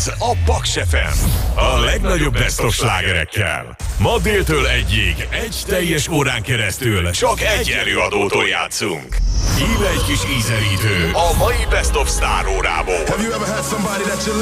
Ez a Paks FM, a legnagyobb best-of slágerekkel. Ma déltől egyig, egy teljes órán keresztül csak egy előadótól játszunk. Íme egy kis ízelítő a mai Best of Star órából.